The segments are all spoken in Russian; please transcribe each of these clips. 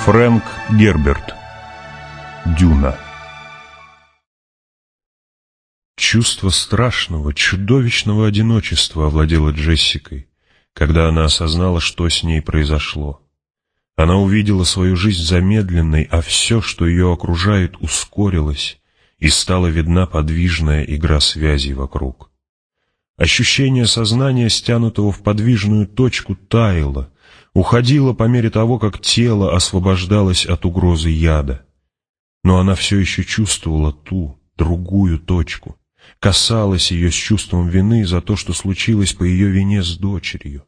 Фрэнк Герберт. Дюна. Чувство страшного, чудовищного одиночества овладело Джессикой, когда она осознала, что с ней произошло. Она увидела свою жизнь замедленной, а все, что ее окружает, ускорилось, и стала видна подвижная игра связей вокруг. Ощущение сознания, стянутого в подвижную точку, таяло, уходило по мере того, как тело освобождалось от угрозы яда. Но она все еще чувствовала ту, другую точку, касалась ее с чувством вины за то, что случилось по ее вине с дочерью.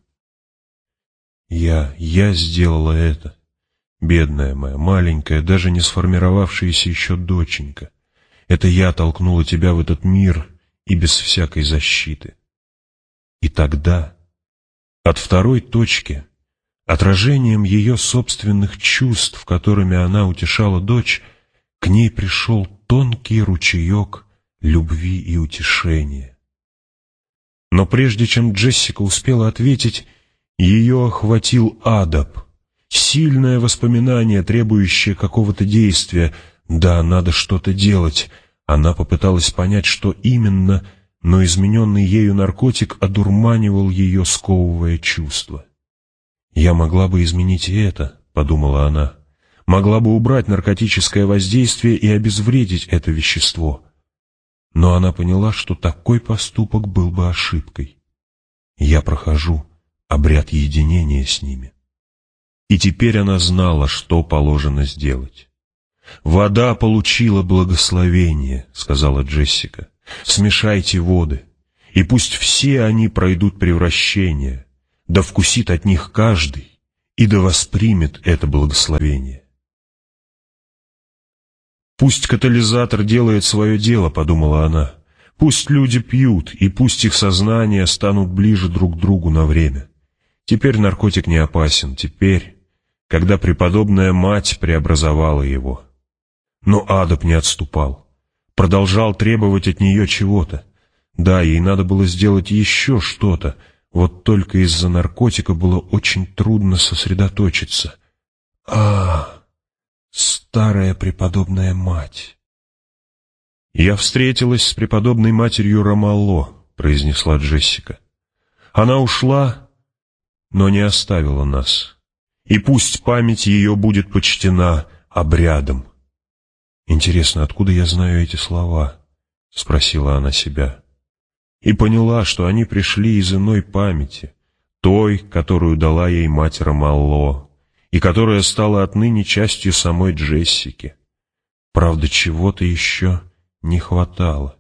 Я сделала это, бедная моя, маленькая, даже не сформировавшаяся еще доченька. Это я толкнула тебя в этот мир и без всякой защиты. И тогда, от второй точки, отражением ее собственных чувств, которыми она утешала дочь, к ней пришел тонкий ручеек любви и утешения. Но прежде чем Джессика успела ответить, ее охватил адап, сильное воспоминание, требующее какого-то действия. Да, надо что-то делать. Она попыталась понять, что именно, но измененный ею наркотик одурманивал ее, сковывая чувства. «Я могла бы изменить и это», — подумала она. «Могла бы убрать наркотическое воздействие и обезвредить это вещество». Но она поняла, что такой поступок был бы ошибкой. «Я прохожу обряд единения с ними». И теперь она знала, что положено сделать. «Вода получила благословение», — сказала Джессика. «Смешайте воды, и пусть все они пройдут превращение, да вкусит от них каждый, и да воспримет это благословение». «Пусть катализатор делает свое дело», — подумала она. «Пусть люди пьют, и пусть их сознания станут ближе друг к другу на время. Теперь наркотик не опасен, теперь, когда преподобная мать преобразовала его». Но адап не отступал, продолжал требовать от нее чего-то. Да, ей надо было сделать еще что-то, вот только из-за наркотика было очень трудно сосредоточиться. Старая преподобная мать. «Я встретилась с преподобной матерью Ромало», — произнесла Джессика. «Она ушла, но не оставила нас. И пусть память ее будет почтена обрядом». «Интересно, откуда я знаю эти слова?» — спросила она себя. И поняла, что они пришли из иной памяти, той, которую дала ей мать Ромало, и которая стала отныне частью самой Джессики. Правда, чего-то еще не хватало.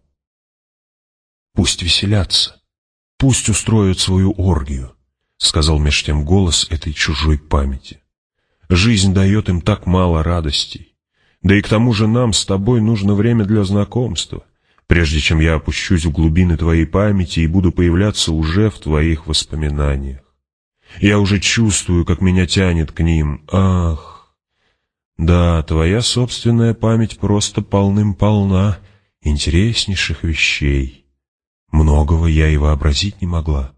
«Пусть веселятся, пусть устроят свою оргию», — сказал меж тем голос этой чужой памяти. «Жизнь дает им так мало радостей. Да и к тому же нам с тобой нужно время для знакомства, прежде чем я опущусь в глубины твоей памяти и буду появляться уже в твоих воспоминаниях. Я уже чувствую, как меня тянет к ним. Ах, да, твоя собственная память просто полным-полна интереснейших вещей. Многого я и вообразить не могла».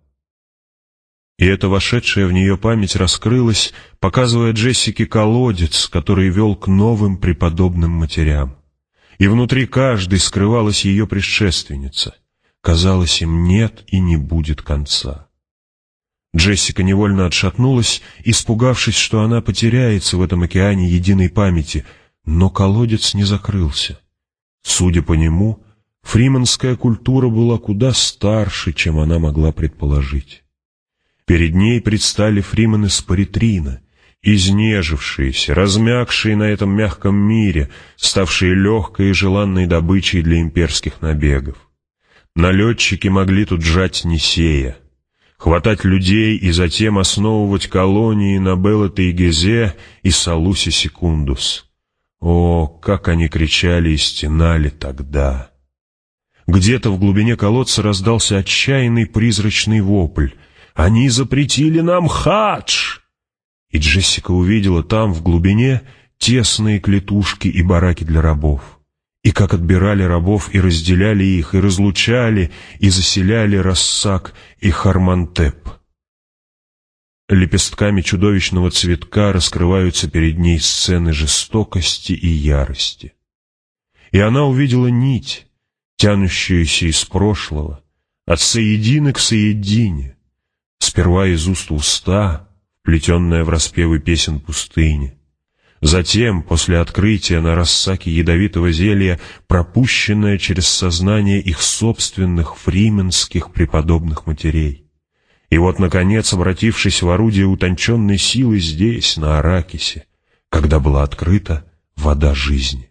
И эта вошедшая в нее память раскрылась, показывая Джессике колодец, который вел к новым преподобным матерям. И внутри каждой скрывалась ее предшественница. Казалось, им нет и не будет конца. Джессика невольно отшатнулась, испугавшись, что она потеряется в этом океане единой памяти, но колодец не закрылся. Судя по нему, фриманская культура была куда старше, чем она могла предположить. Перед ней предстали фримены с Паритрина, изнежившиеся, размягшие на этом мягком мире, ставшие легкой и желанной добычей для имперских набегов. Налетчики могли тут жать Нисея, хватать людей и затем основывать колонии на Белло-Тейгезе и Салусе-Секундус. О, как они кричали и стенали тогда! Где-то в глубине колодца раздался отчаянный призрачный вопль: «Они запретили нам хадж!» И Джессика увидела там, в глубине, тесные клетушки и бараки для рабов, и как отбирали рабов и разделяли их, и разлучали, и заселяли Рассак и Хармантеп. Лепестками чудовищного цветка раскрываются перед ней сцены жестокости и ярости. И она увидела нить, тянущуюся из прошлого, от соедины к соедине, сперва из уст в уста, вплетенная в распевы песен пустыни, затем, после открытия на рассаке ядовитого зелья, пропущенная через сознание их собственных фрименских преподобных матерей. И вот, наконец, обратившись в орудие утонченной силы здесь, на Аракисе, когда была открыта вода жизни.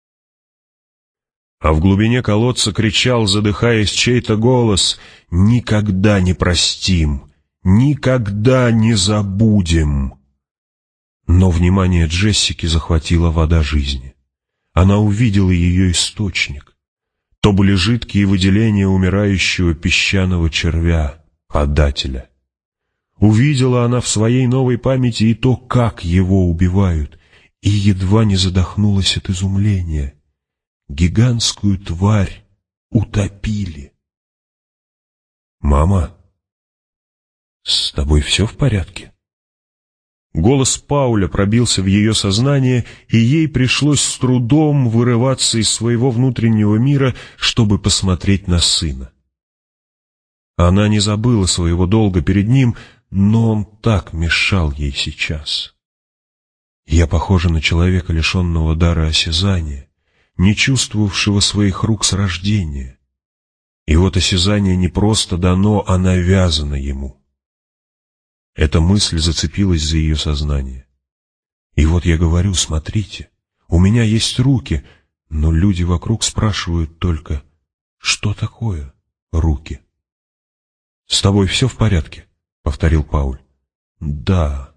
А в глубине колодца кричал, задыхаясь, чей-то голос: «Никогда не простим! Никогда не забудем!» Но внимание Джессики захватила вода жизни. Она увидела ее источник. То были жидкие выделения умирающего песчаного червя, подателя. Увидела она в своей новой памяти и то, как его убивают, и едва не задохнулась от изумления. Гигантскую тварь утопили. «Мама, с тобой все в порядке?» Голос Пауля пробился в ее сознание, и ей пришлось с трудом вырываться из своего внутреннего мира, чтобы посмотреть на сына. Она не забыла своего долга перед ним, но он так мешал ей сейчас. Я похожа на человека, лишенного дара осязания, не чувствовавшего своих рук с рождения. И вот осязание не просто дано, а навязано ему. Эта мысль зацепилась за ее сознание. И вот я говорю: смотрите, у меня есть руки, но люди вокруг спрашивают только: что такое руки? «С тобой все в порядке?» — повторил Пауль. «Да».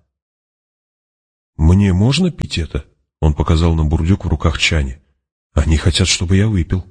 «Мне можно пить это?» — он показал на бурдюк в руках Чани. «Они хотят, чтобы я выпил».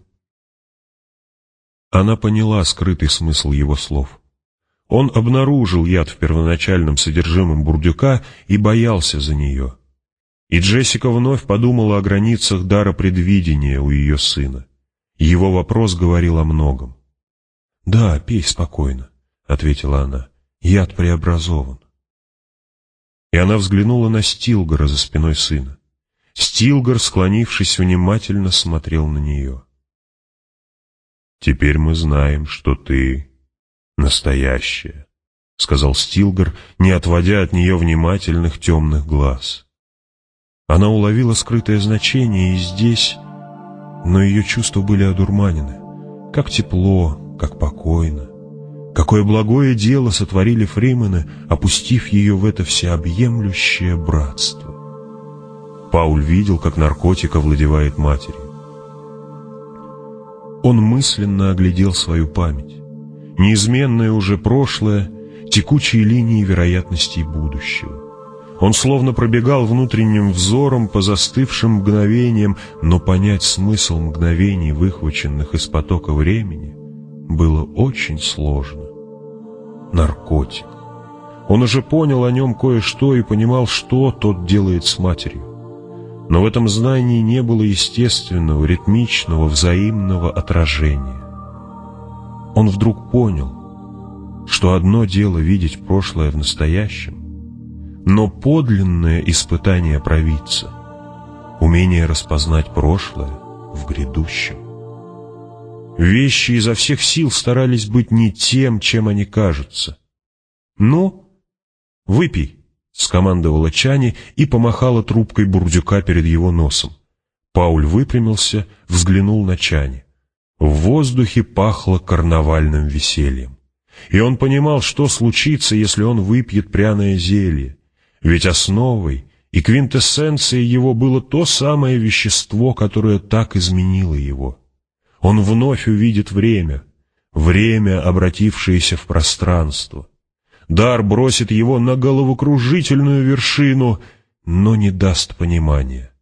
Она поняла скрытый смысл его слов. Он обнаружил яд в первоначальном содержимом бурдюка и боялся за нее. И Джессика вновь подумала о границах дара предвидения у ее сына. Его вопрос говорил о многом. «Да, пей спокойно», — ответила она. «Яд преобразован». И она взглянула на Стилгора за спиной сына. Стилгор, склонившись, внимательно смотрел на нее. «Теперь мы знаем, что ты настоящая», — сказал Стилгор, не отводя от нее внимательных темных глаз. Она уловила скрытое значение и здесь, но ее чувства были одурманены. Как тепло, как покойно. Какое благое дело сотворили фримены, опустив ее в это всеобъемлющее братство. Пауль видел, как наркотик овладевает матерью. Он мысленно оглядел свою память. Неизменное уже прошлое, текучие линии вероятностей будущего. Он словно пробегал внутренним взором по застывшим мгновениям, но понять смысл мгновений, выхваченных из потока времени, было очень сложно. Наркотик. Он уже понял о нем кое-что и понимал, что тот делает с матерью. Но в этом знании не было естественного, ритмичного, взаимного отражения. Он вдруг понял, что одно дело видеть прошлое в настоящем, но подлинное испытание провидца — умение распознать прошлое в грядущем. Вещи изо всех сил старались быть не тем, чем они кажутся. «Ну, выпей», — скомандовала Чани и помахала трубкой бурдюка перед его носом. Пауль выпрямился, взглянул на Чани. В воздухе пахло карнавальным весельем. И он понимал, что случится, если он выпьет пряное зелье. Ведь основой и квинтэссенцией его было то самое вещество, которое так изменило его. Он вновь увидит время, обратившееся в пространство. Дар бросит его на головокружительную вершину, но не даст понимания.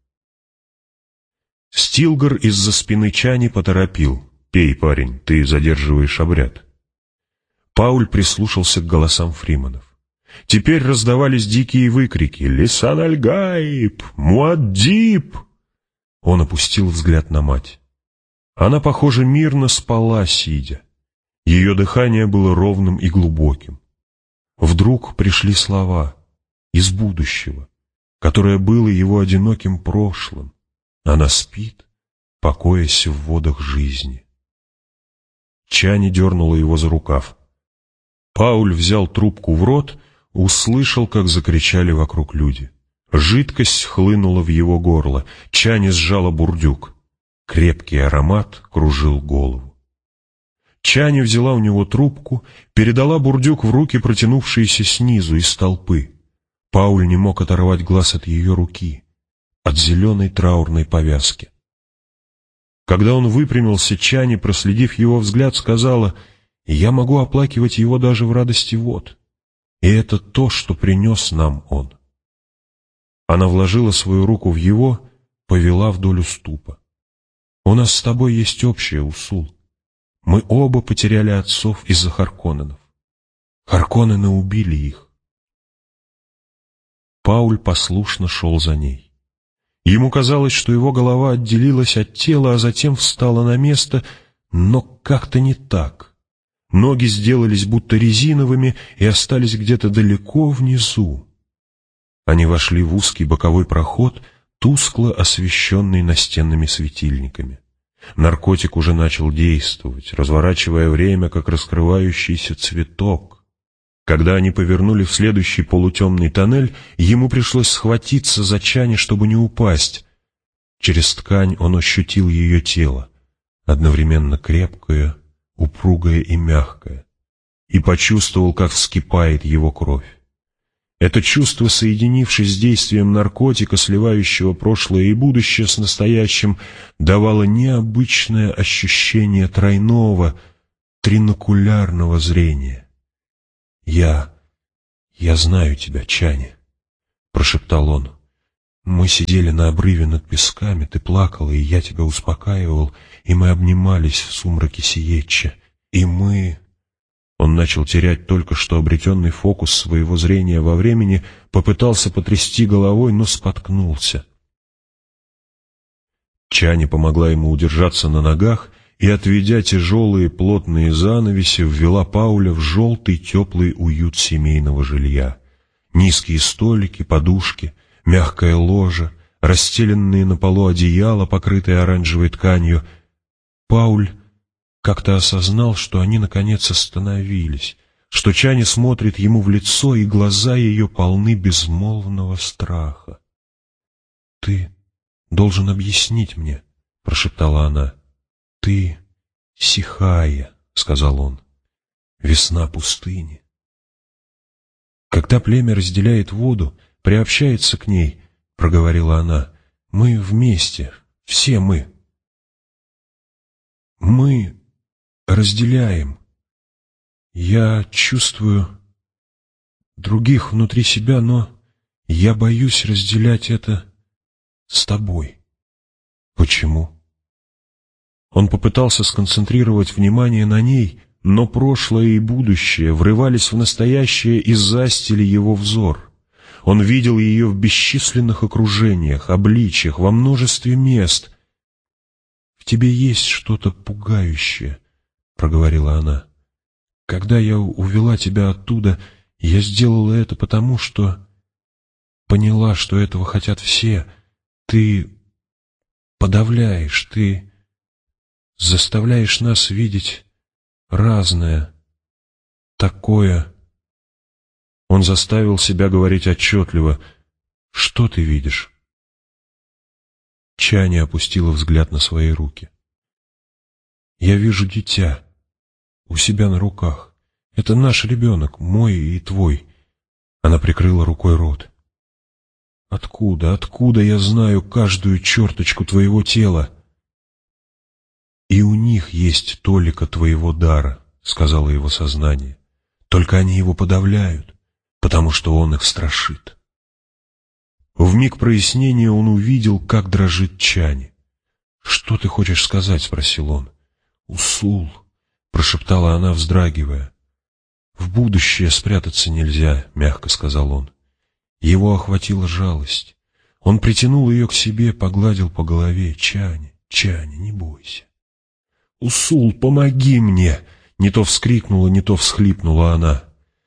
Стилгор из-за спины Чани поторопил: «Пей, парень, ты задерживаешь обряд». Пауль прислушался к голосам фрименов. Теперь раздавались дикие выкрики: «Лисан аль-Гаиб! Муаддиб!» Он опустил взгляд на мать. Она, похоже, мирно спала, сидя. Ее дыхание было ровным и глубоким. Вдруг пришли слова из будущего, которое было его одиноким прошлым. Она спит, покоясь в водах жизни. Чани дернула его за рукав. Пауль взял трубку в рот, услышал, как закричали вокруг люди. Жидкость хлынула в его горло. Чани сжала бурдюк. Крепкий аромат кружил голову. Чани взяла у него трубку, передала бурдюк в руки, протянувшиеся снизу из толпы. Пауль не мог оторвать глаз от ее руки, от зеленой траурной повязки. Когда он выпрямился, Чани, проследив его взгляд, сказала: «Я могу оплакивать его даже в радости вод, и это то, что принес нам он». Она вложила свою руку в его, повела вдоль уступа. «У нас с тобой есть общее, Усул. Мы оба потеряли отцов из-за Харконненов. Харконнены убили их». Пауль послушно шел за ней. Ему казалось, что его голова отделилась от тела, а затем встала на место, но как-то не так. Ноги сделались будто резиновыми и остались где-то далеко внизу. Они вошли в узкий боковой проход, тускло освещенный настенными светильниками. Наркотик уже начал действовать, разворачивая время, как раскрывающийся цветок. Когда они повернули в следующий полутемный тоннель, ему пришлось схватиться за Чани, чтобы не упасть. Через ткань он ощутил ее тело, одновременно крепкое, упругое и мягкое, и почувствовал, как вскипает его кровь. Это чувство, соединившись с действием наркотика, сливающего прошлое и будущее с настоящим, давало необычное ощущение тройного, тринокулярного зрения. «Я знаю тебя, Чани», — прошептал он. «Мы сидели на обрыве над песками, ты плакала, и я тебя успокаивал, и мы обнимались в сумраке Сиетча, и мы...» Он начал терять только что обретенный фокус своего зрения во времени, попытался потрясти головой, но споткнулся. Чани помогла ему удержаться на ногах и, отведя тяжелые плотные занавеси, ввела Пауля в желтый теплый уют семейного жилья. Низкие столики, подушки, мягкое ложе, расстеленные на полу одеяла, покрытые оранжевой тканью. Пауль как-то осознал, что они наконец остановились, что Чани смотрит ему в лицо, и глаза ее полны безмолвного страха. «Ты должен объяснить мне», — прошептала она. «Ты Сихая», — сказал он, — «весна пустыни». «Когда племя разделяет воду, приобщается к ней», — проговорила она, — «мы вместе, все мы. Мы разделяем. Я чувствую других внутри себя, но я боюсь разделять это с тобой». «Почему?» Он попытался сконцентрировать внимание на ней, но прошлое и будущее врывались в настоящее и застили его взор. Он видел ее в бесчисленных окружениях, обличьях, во множестве мест. «В тебе есть что-то пугающее», — проговорила она. «Когда я увела тебя оттуда, я сделала это потому, что поняла, что этого хотят все. Ты подавляешь, ты заставляешь нас видеть разное, такое». Он заставил себя говорить отчетливо. «Что ты видишь?» Чани опустила взгляд на свои руки. «Я вижу дитя у себя на руках. Это наш ребенок, мой и твой». Она прикрыла рукой рот. Откуда я знаю каждую черточку твоего тела?» «И у них есть толика твоего дара», — сказала его сознание. «Только они его подавляют, потому что он их страшит». В миг прояснения он увидел, как дрожит Чани. «Что ты хочешь сказать?» — спросил он. «Усул», — прошептала она, вздрагивая. «В будущее спрятаться нельзя», — мягко сказал он. Его охватила жалость. Он притянул ее к себе, погладил по голове. «Чани, Чани, не бойся». «Усул, помоги мне!» — не то вскрикнула, не то всхлипнула она.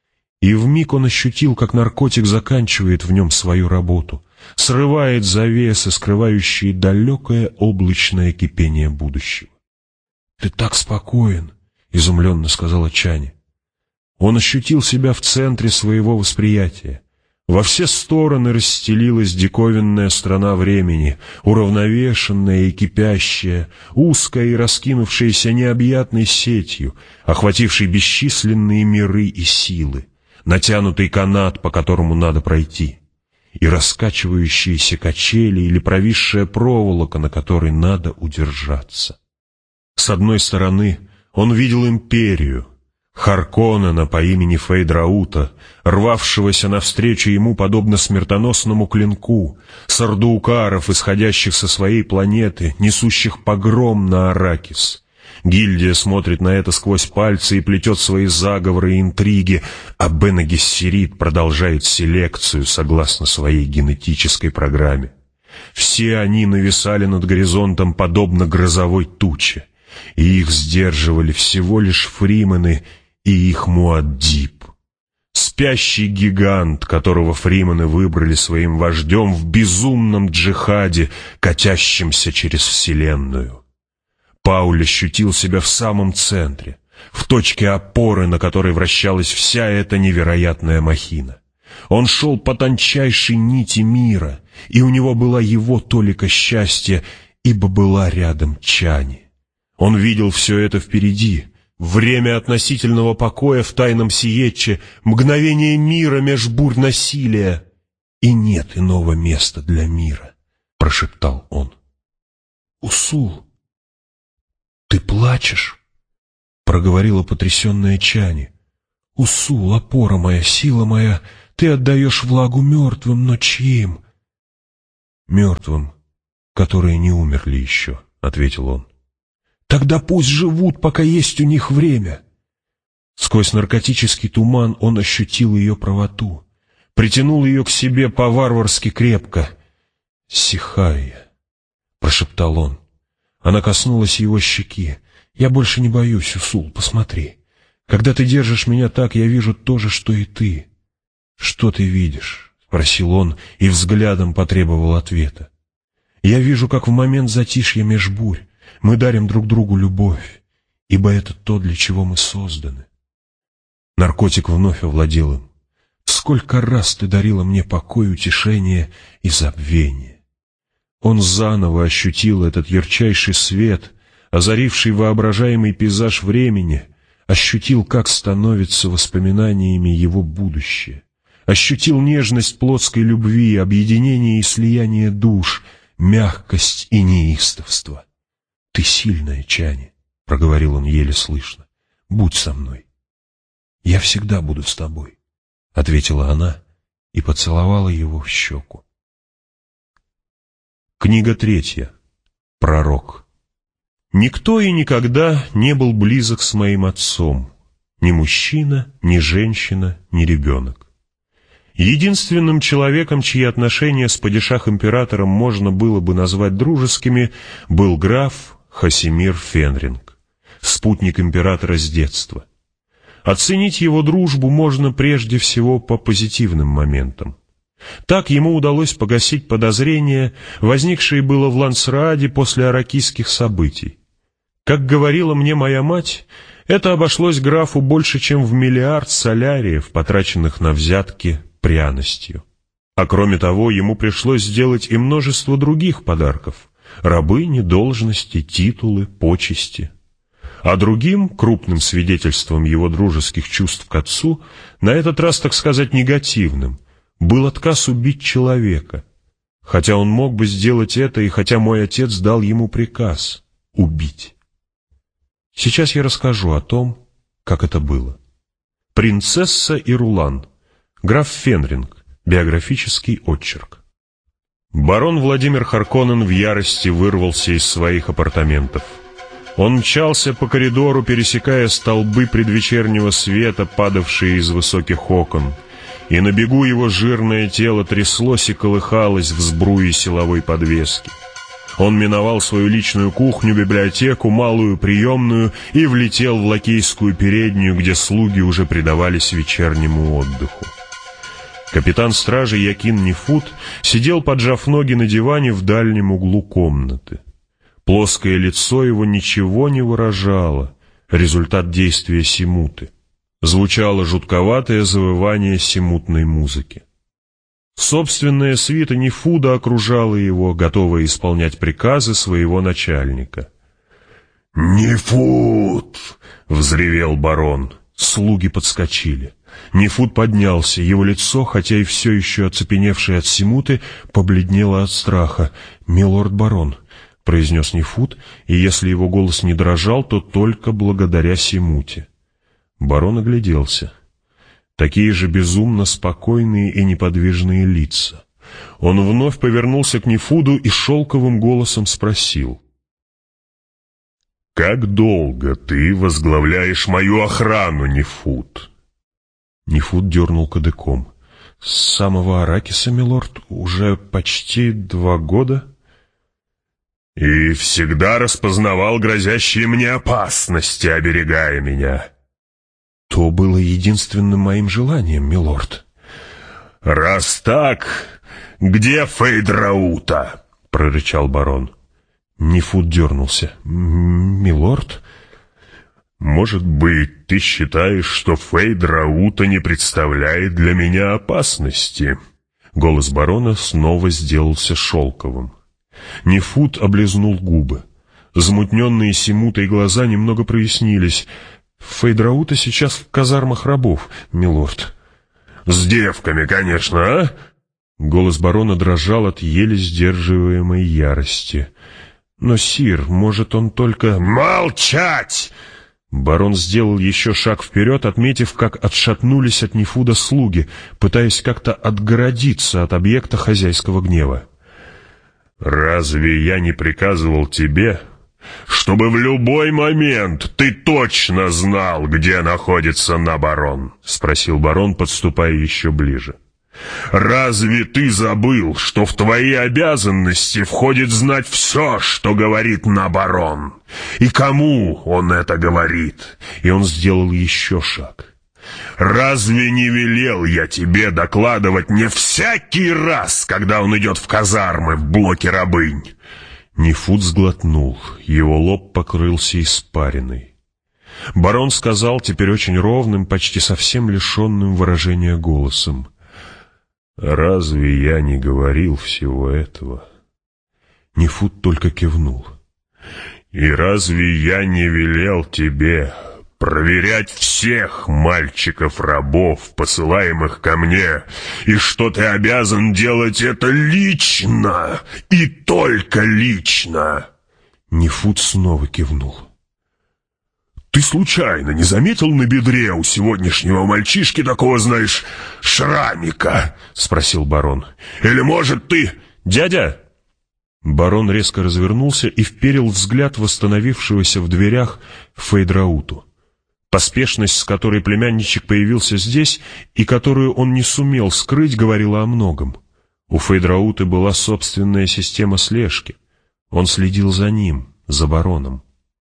И вмиг он ощутил, как наркотик заканчивает в нем свою работу, срывает завесы, скрывающие далекое облачное кипение будущего. «Ты так спокоен», — изумленно сказала Чани. Он ощутил себя в центре своего восприятия. Во все стороны расстелилась диковинная страна времени, уравновешенная и кипящая, узкая и раскинувшаяся необъятной сетью, охватившей бесчисленные миры и силы, натянутый канат, по которому надо пройти, и раскачивающиеся качели или провисшая проволока, на которой надо удержаться. С одной стороны он видел империю, Харконнена по имени Фейдраута, рвавшегося навстречу ему подобно смертоносному клинку, сардуукаров, исходящих со своей планеты, несущих погром на Аракис. Гильдия смотрит на это сквозь пальцы и плетет свои заговоры и интриги, а Бене Гессерит продолжает селекцию согласно своей генетической программе. Все они нависали над горизонтом подобно грозовой туче, и их сдерживали всего лишь фримены и их муаддиб. Спящий гигант, которого фримены выбрали своим вождем в безумном джихаде, катящемся через вселенную. Пауль ощутил себя в самом центре, в точке опоры, на которой вращалась вся эта невероятная махина. Он шел по тончайшей нити мира, и у него была его толика счастья, ибо была рядом Чани. Он видел все это впереди, время относительного покоя в тайном Сиетче, мгновение мира меж бурь насилия. «И нет иного места для мира», — прошептал он. «Усул, ты плачешь?» — проговорила потрясенная Чани. «Усул, опора моя, сила моя, ты отдаешь влагу мертвым, но чьим?» «Мертвым, которые не умерли еще», — ответил он. «Тогда пусть живут, пока есть у них время». Сквозь наркотический туман он ощутил ее правоту, притянул ее к себе по-варварски крепко. «Сихая», — прошептал он. Она коснулась его щеки. «Я больше не боюсь, Усул, посмотри. Когда ты держишь меня так, я вижу то же, что и ты». «Что ты видишь?» — спросил он и взглядом потребовал ответа. «Я вижу, как в момент затишья меж бурь мы дарим друг другу любовь, ибо это то, для чего мы созданы». Наркотик вновь овладел им. «Сколько раз ты дарила мне покой, утешение и забвение». Он заново ощутил этот ярчайший свет, озаривший воображаемый пейзаж времени, ощутил, как становится воспоминаниями его будущее, ощутил нежность плотской любви, объединение и слияние душ, мягкость и неистовство. «Ты сильная, Чани», — проговорил он еле слышно, — «будь со мной». «Я всегда буду с тобой», — ответила она и поцеловала его в щеку. Книга 3. Пророк. Никто и никогда не был близок с моим отцом, ни мужчина, ни женщина, ни ребенок. Единственным человеком, чьи отношения с падишах-императором можно было бы назвать дружескими, был граф Хасимир Фенринг, спутник императора с детства. Оценить его дружбу можно прежде всего по позитивным моментам. Так ему удалось погасить подозрения, возникшие было в Лансрааде после аракийских событий. Как говорила мне моя мать, это обошлось графу больше, чем в 1 миллиард соляриев, потраченных на взятки пряностью. А кроме того, ему пришлось сделать и множество других подарков: рабыни, должности, титулы, почести. А другим крупным свидетельством его дружеских чувств к отцу, на этот раз, так сказать, негативным, был отказ убить человека, хотя он мог бы сделать это, и хотя мой отец дал ему приказ убить. Сейчас я расскажу о том, как это было. Принцесса и Рулан. Граф Фенринг. Биографический очерк. Барон Владимир Харконнен в ярости вырвался из своих апартаментов. Он мчался по коридору, пересекая столбы предвечернего света, падавшие из высоких окон, и на бегу его жирное тело тряслось и колыхалось в сбруе силовой подвески. Он миновал свою личную кухню, библиотеку, малую приемную и влетел в лакейскую переднюю, где слуги уже предавались вечернему отдыху. Капитан стражи Якин Нефут сидел, поджав ноги на диване в дальнем углу комнаты. Плоское лицо его ничего не выражало, результат действия симуты. Звучало жутковатое завывание симутной музыки. Собственная свита Нефуда окружала его, готовая исполнять приказы своего начальника. «Нефуд!» — взревел барон. Слуги подскочили. Нефуд поднялся, его лицо, хотя и все еще оцепеневшее от симуты, побледнело от страха. «Милорд барон», — произнес Нефуд, и если его голос не дрожал, то только благодаря симуте. Барон огляделся. Такие же безумно спокойные и неподвижные лица. Он вновь повернулся к Нефуду и шелковым голосом спросил: «Как долго ты возглавляешь мою охрану, Нефуд?» Нефуд дернул кадыком. «С самого Аракиса, милорд, уже почти 2 года». «И всегда распознавал грозящие мне опасности, оберегая меня?» «То было единственным моим желанием, милорд». «Раз так, где Фейдраута?» — прорычал барон. Нефуд дернулся. «Милорд?» «Может быть, ты считаешь, что Фейдраута не представляет для меня опасности?» Голос барона снова сделался шелковым. Нефуд облизнул губы. Замутненные симутой глаза немного прояснились. «Фейдраута сейчас в казармах рабов, милорд». «С девками, конечно, а?» Голос барона дрожал от еле сдерживаемой ярости. «Но, сир, может, он только...» «Молчать!» Барон сделал еще шаг вперед, отметив, как отшатнулись от Нефуда слуги, пытаясь как-то отгородиться от объекта хозяйского гнева. «Разве я не приказывал тебе, чтобы в любой момент ты точно знал, где находится Набарон?» — спросил барон, подступая еще ближе. «Разве ты забыл, что в твои обязанности входит знать все, что говорит Набарон? И кому он это говорит?» И он сделал еще шаг. «Разве не велел я тебе докладывать мне всякий раз, когда он идет в казармы в блоке рабынь?» Нефуд сглотнул, его лоб покрылся испариной. Барон сказал теперь очень ровным, почти совсем лишенным выражения голосом: «Разве я не говорил всего этого?» Нефуд только кивнул. «И разве я не велел тебе проверять всех мальчиков-рабов, посылаемых ко мне, и что ты обязан делать это лично и только лично?» Нефуд снова кивнул. «Ты случайно не заметил на бедре у сегодняшнего мальчишки такого, знаешь, шрамика?» — спросил барон. «Или, может, ты...» «Дядя!» Барон резко развернулся и вперил взгляд восстановившегося в дверях Фейдрауту. Поспешность, с которой племянничек появился здесь, и которую он не сумел скрыть, говорила о многом. У Фейдрауты была собственная система слежки. Он следил за ним, за бароном.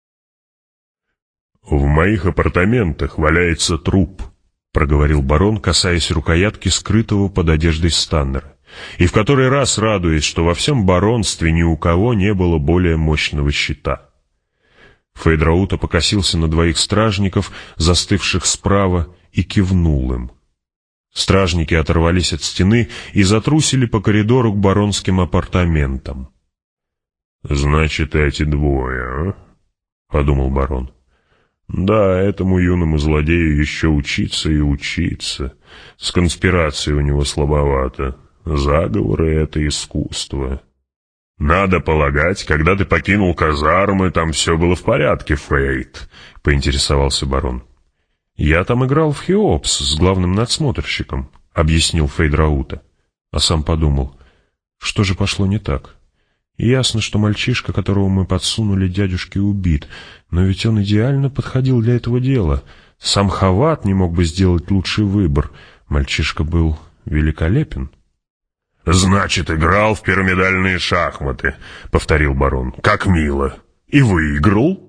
«В моих апартаментах валяется труп», — проговорил барон, касаясь рукоятки скрытого под одеждой Станнера, и в который раз радуясь, что во всем баронстве ни у кого не было более мощного щита. Фейдраута покосился на 2 стражников, застывших справа, и кивнул им. Стражники оторвались от стены и затрусили по коридору к баронским апартаментам. «Значит, эти 2, а?» — подумал барон. «Да, этому юному злодею еще учиться и учиться. С конспирацией у него слабовато. Заговоры — это искусство». «Надо полагать, когда ты покинул казармы, там все было в порядке, Фейд», — поинтересовался барон. «Я там играл в Хеопс с главным надсмотрщиком», — объяснил Фейдраута. А сам подумал, что же пошло не так? Ясно, что мальчишка, которого мы подсунули дядюшке, убит, но ведь он идеально подходил для этого дела. Сам Хават не мог бы сделать лучший выбор. Мальчишка был великолепен. «Значит, играл в пирамидальные шахматы», — повторил барон. «Как мило. И выиграл?»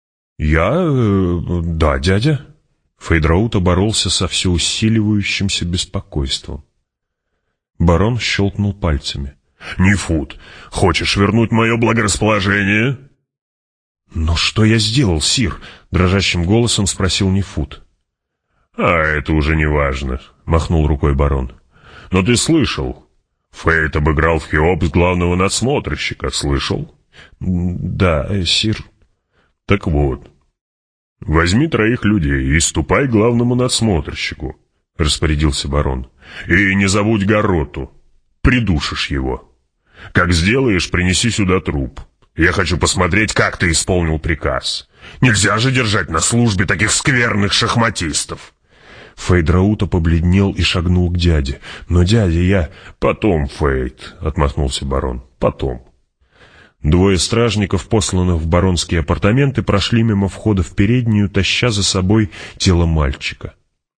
Да, дядя». Фейдраута боролся со все усиливающимся беспокойством. Барон щелкнул пальцами. «Нефут, хочешь вернуть мое благорасположение?» «Но что я сделал, сир?» — дрожащим голосом спросил Нефут. «А это уже не важно», — махнул рукой барон. «Но ты слышал? Фейт обыграл в Хеопс главного надсмотрщика, слышал?» «Да, сир». «Так вот, возьми 3 людей и ступай к главному надсмотрщику», — распорядился барон. «И не забудь Гароту, придушишь его. Как сделаешь, принеси сюда труп. Я хочу посмотреть, как ты исполнил приказ. Нельзя же держать на службе таких скверных шахматистов». Фейдраута побледнел и шагнул к дяде. «Но, дядя, я...» «Потом, Фейд», — отмахнулся барон, — «потом». 2 стражников, посланных в баронские апартаменты, прошли мимо входа в переднюю, таща за собой тело мальчика.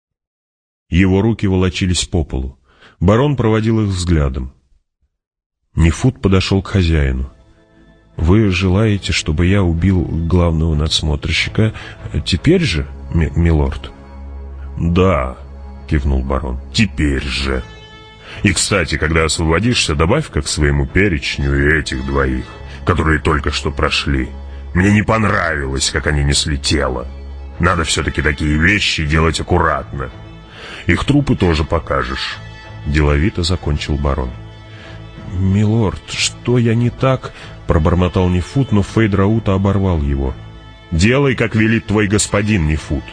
Его руки волочились по полу. Барон проводил их взглядом. Нефут подошел к хозяину. «Вы желаете, чтобы я убил главного надсмотрщика теперь же, милорд?» «Да», — кивнул барон, — «теперь же. И, кстати, когда освободишься, добавь-ка к своему перечню и этих 2, которые только что прошли. Мне не понравилось, как они несли тело. Надо все-таки такие вещи делать аккуратно. Их трупы тоже покажешь», — деловито закончил барон. «Милорд, что я не так?» — пробормотал Нефут, но Фейдраута оборвал его. «Делай, как велит твой господин, Нефут».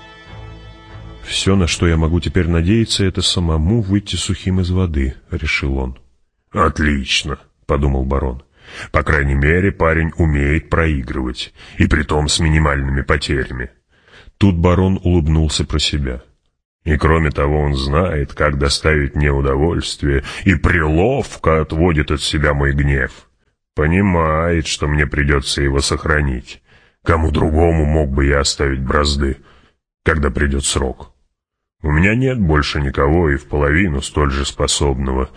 «Все, на что я могу теперь надеяться, это самому выйти сухим из воды», — решил он. «Отлично», — подумал барон. «По крайней мере, парень умеет проигрывать, и притом с минимальными потерями». Тут барон улыбнулся про себя. «И кроме того, он знает, как доставить мне удовольствие, и приловко отводит от себя мой гнев. Понимает, что мне придется его сохранить. Кому другому мог бы я оставить бразды, когда придет срок? У меня нет больше никого и в половину столь же способного.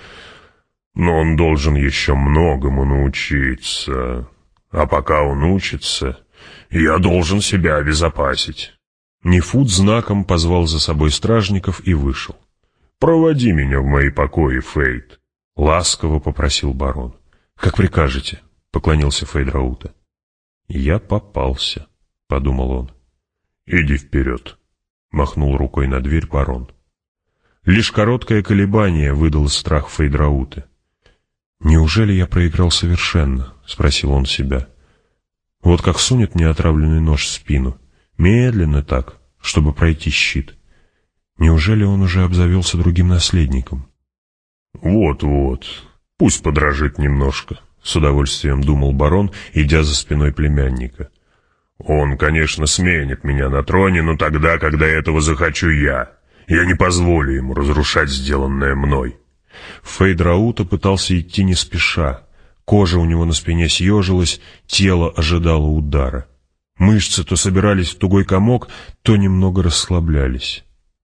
Но он должен еще многому научиться. А пока он учится, я должен себя обезопасить». Нефут знаком позвал за собой стражников и вышел. «Проводи меня в мои покои, Фейд», — ласково попросил барон. «Как прикажете», — поклонился Фейдраута. «Я попался», — подумал он. «Иди вперед», — махнул рукой на дверь барон. Лишь короткое колебание выдало страх Фейдрауты. «Неужели я проиграл совершенно?» — спросил он себя. «Вот как сунет мне отравленный нож в спину. Медленно так, чтобы пройти щит. Неужели он уже обзавелся другим наследником?» «Вот-вот, пусть подрожит немножко», — с удовольствием думал барон, идя за спиной племянника. «Он, конечно, сменит меня на троне, но тогда, когда этого захочу я. Я не позволю ему разрушать сделанное мной». Фейдраута пытался идти не спеша. Кожа у него на спине съежилась, тело ожидало удара. Мышцы то собирались в тугой комок, то немного расслаблялись.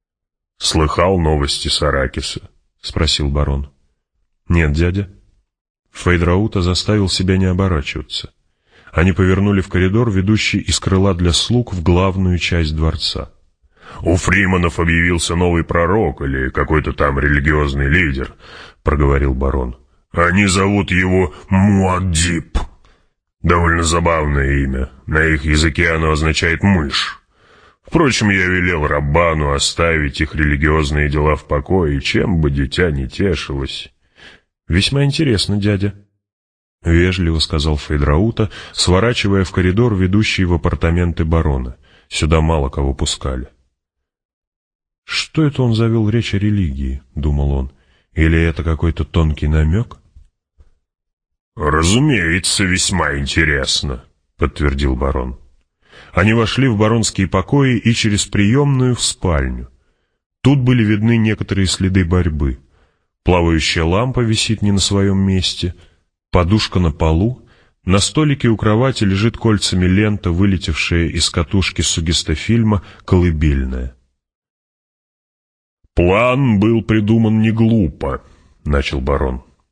«Слыхал новости с Аракиса?» — спросил барон. «Нет, дядя». Фейдраута заставил себя не оборачиваться. Они повернули в коридор, ведущий из крыла для слуг в главную часть дворца. «У Фриманов объявился новый пророк или какой-то там религиозный лидер», — проговорил барон. «Они зовут его Муаддиб. Довольно забавное имя. На их языке оно означает «мышь». Впрочем, я велел Раббану оставить их религиозные дела в покое, чем бы дитя не тешилось». «Весьма интересно, дядя», — вежливо сказал Фейдраута, сворачивая в коридор, ведущий в апартаменты барона. Сюда мало кого пускали. «Что это он завел речь о религии?» — думал он. «Или это какой-то тонкий намек?» «Разумеется, весьма интересно», — подтвердил барон. Они вошли в баронские покои и через приемную в спальню. Тут были видны некоторые следы борьбы. Плавающая лампа висит не на своем месте, подушка на полу, на столике у кровати лежит кольцами лента, вылетевшая из катушки сугестофильма «Колыбельная». «План был придуман не глупо», — начал барон.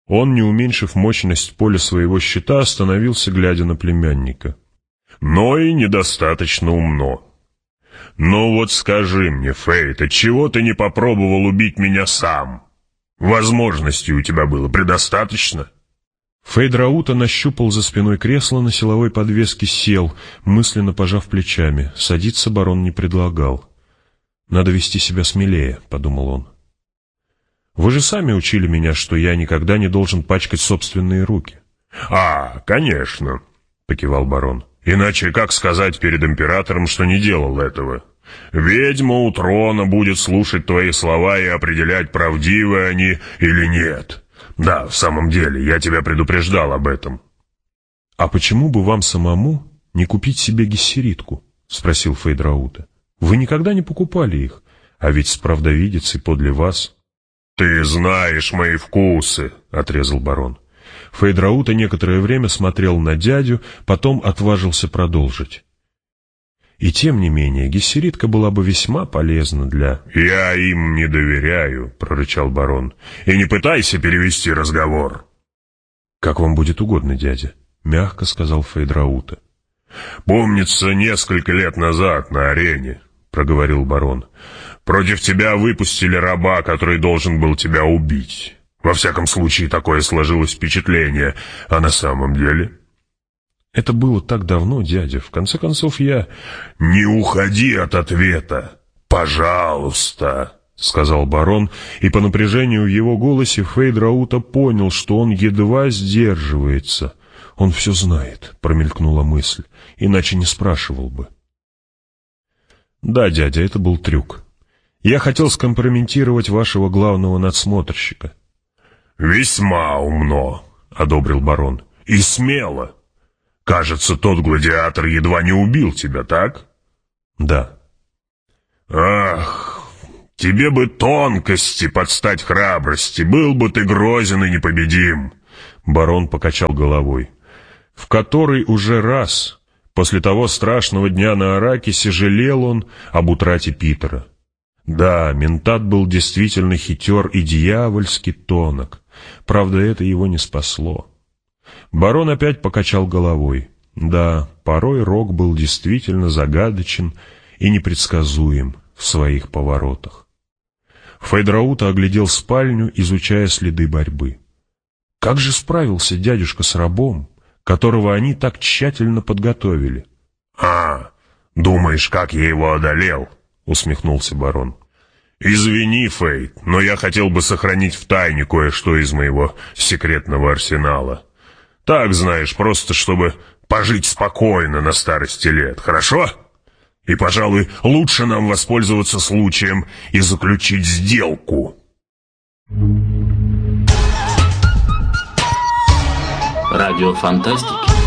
Он, не уменьшив мощность поля своего щита, остановился, глядя на племянника. «Но и недостаточно умно. Ну вот скажи мне, Фейт, отчего ты не попробовал убить меня сам? Возможностей у тебя было предостаточно?» Фейдраута нащупал за спиной кресло на силовой подвеске, сел, мысленно пожав плечами. Садиться барон не предлагал. «Надо вести себя смелее», — подумал он. «Вы же сами учили меня, что я никогда не должен пачкать собственные руки». Конечно», — покивал барон. «Иначе как сказать перед императором, что не делал этого? Ведьма у трона будет слушать твои слова и определять, правдивы они или нет. Да, в самом деле, я тебя предупреждал об этом». «А почему бы вам самому не купить себе гессеритку?» — спросил Фейдраута. «Вы никогда не покупали их, а ведь справдовидицей подле вас». «Ты знаешь мои вкусы», — отрезал барон. Фейдраута некоторое время смотрел на дядю, потом отважился продолжить. «И тем не менее, гессеритка была бы весьма полезна для...» «Я им не доверяю», — прорычал барон. «И не пытайся перевести разговор». «Как вам будет угодно, дядя», — мягко сказал Фейдраута. «Помнится, несколько лет назад на арене», — проговорил барон, — «против тебя выпустили раба, который должен был тебя убить. Во всяком случае, такое сложилось впечатление. А на самом деле...» «Это было так давно, дядя. В конце концов, я...» «Не уходи от ответа, пожалуйста», — сказал барон, и по напряжению в его голосе Фейдраута понял, что он едва сдерживается. «Он все знает», — промелькнула мысль, — «иначе не спрашивал бы». «Да, дядя, это был трюк. Я хотел скомпрометировать вашего главного надсмотрщика». «Весьма умно», — одобрил барон, — «и смело. Кажется, тот гладиатор едва не убил тебя, так?» «Да». «Ах, тебе бы тонкости подстать храбрости, был бы ты грозен и непобедим», — барон покачал головой. В который уже раз, после того страшного дня на Аракисе, жалел он об утрате Питера. Да, ментат был действительно хитер и дьявольски тонок. Правда, это его не спасло. Барон опять покачал головой. Да, порой Рок был действительно загадочен и непредсказуем в своих поворотах. Фейдраута оглядел спальню, изучая следы борьбы. Как же справился дядюшка с рабом, которого они так тщательно подготовили? Думаешь, как я его одолел?» — усмехнулся барон. «Извини, Фейт, но я хотел бы сохранить в тайне кое-что из моего секретного арсенала. Так, знаешь, просто чтобы пожить спокойно на старости лет, хорошо? И, пожалуй, лучше нам воспользоваться случаем и заключить сделку». Радио Фантастики.